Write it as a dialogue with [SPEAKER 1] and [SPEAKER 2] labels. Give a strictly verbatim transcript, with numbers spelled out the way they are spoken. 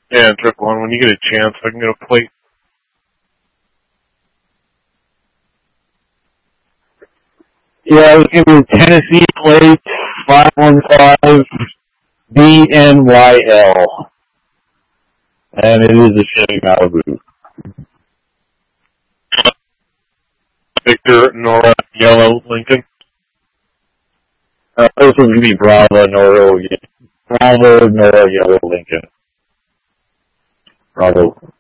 [SPEAKER 1] Yeah, triple one. When you get a chance, I can get a plate.
[SPEAKER 2] Yeah, it was going to be Tennessee plate five one five B N Y L. And it is a Chevy Malibu.
[SPEAKER 1] Victor, Nora, Yellow, Lincoln.
[SPEAKER 2] Uh, this one's going to be Bravo, Nora, Bravo, Nora, Yellow, Lincoln. Bravo.